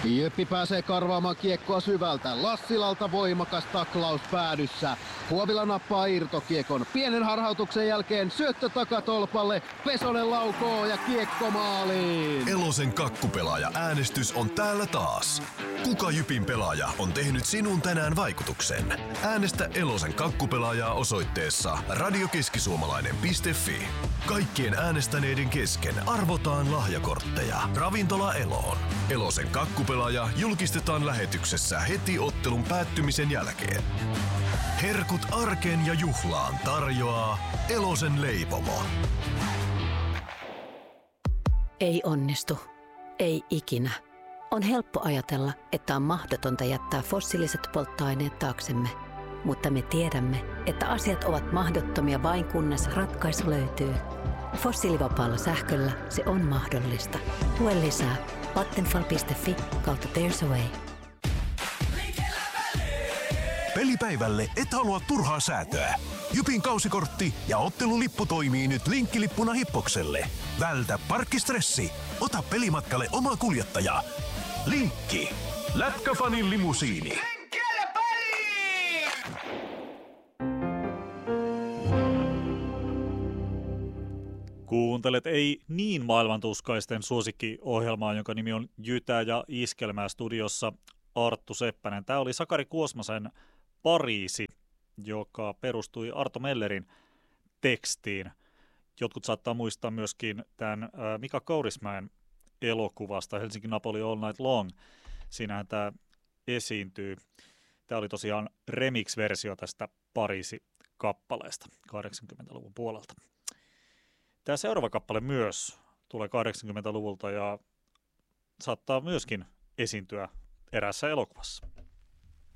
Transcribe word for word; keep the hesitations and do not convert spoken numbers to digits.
Jyppi pääsee karvaamaan kiekkoa syvältä. Lassilalta voimakas taklaus päädyssä. Huovila nappaa irtokiekon. Pienen harhautuksen jälkeen syöttö takatolpalle. Pesonen laukoo ja kiekko maaliin. Elosen kakkupelaaja äänestys on täällä taas. Kuka Jypin pelaaja on tehnyt sinun tänään vaikutuksen? Äänestä Elosen kakkupelaajaa osoitteessa radiokeskisuomalainen piste fi. Kaikkien äänestäneiden kesken arvotaan lahjakortteja. Ravintola Eloon. Elosen kakkupelaaja julkistetaan lähetyksessä heti ottelun päättymisen jälkeen. Herkut arkeen ja juhlaan tarjoaa Elosen leipomo. Ei onnistu. Ei ikinä. On helppo ajatella, että on mahdotonta jättää fossiiliset polttoaineet taaksemme. Mutta me tiedämme, että asiat ovat mahdottomia vain kunnes ratkaisu löytyy. Fossiilivapaalla sähköllä se on mahdollista. Lue lisää vattenfall piste fi kautta There's a Way. Pelipäivälle et halua turhaa säätöä. Jypin kausikortti ja ottelulippu toimii nyt linkkilippuna Hippokselle. Vältä parkkistressi. Ota pelimatkalle oma kuljettaja. Linkki. Lätkäfanin limusiini. Kuuntelet ei niin maailmantuskaisten suosikkiohjelmaa, jonka nimi on Jytä ja Iskelmää, studiossa Arttu Seppänen. Tämä oli Sakari Kuosmasen Pariisi, joka perustui Arto Mellerin tekstiin. Jotkut saattaa muistaa myöskin tämän Mika Kaurismäen elokuvasta Helsinki Napoli All Night Long. Siinähän tämä esiintyy. Tämä oli tosiaan remix-versio tästä Pariisi-kappaleesta kahdeksankymmentäluvun puolelta. Tämä seuraava kappale myös tulee kahdeksankymmentäluvulta ja saattaa myöskin esiintyä eräässä elokuvassa.